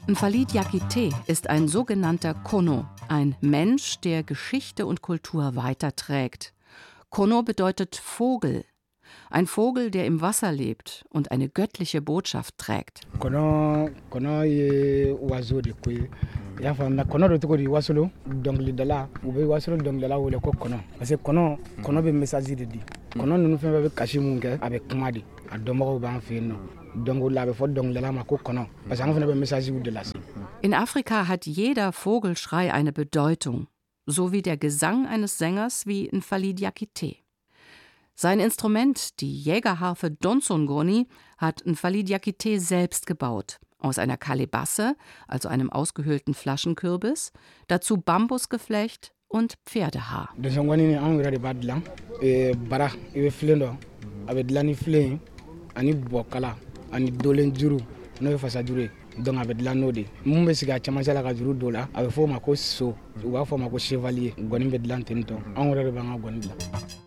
Nfalit Yakite ist ein sogenannter Kono, ein Mensch, der Geschichte und Kultur weiterträgt. Kono bedeutet Vogel. Ein Vogel, der im Wasser lebt und eine göttliche Botschaft trägt. Kono ye oiseau de kuy. Ya fam kono do to di wasolo dongli dala u be wasolo dongli dala wole ko kono parce que kono be message de di kono nunu fe be kashi mun ke avec kuma di a domo ba en fe no donc la be fo dongli dala ma ko kono parce que on fe be message de la. In Afrika hat jeder Vogelschrei eine Bedeutung, so wie der Gesang eines Sängers wie Nfalit Yakite. Sein Instrument, die Jägerharfe Donsongoni, hat Nfalit Yakite selbst gebaut. Aus einer Kalebasse, also einem ausgehöhlten Flaschenkürbis, dazu Bambusgeflecht und Pferdehaar. Donsongoni an gerade badlan bara e flendo avec lani flé ani bokala ani dolen juru no fasa jure donc avec lanode mum be siga chama sala ka juru dola avec fo ma ko so wa fo ma ko chevalier goni be dlan tento an wala be nga goni la.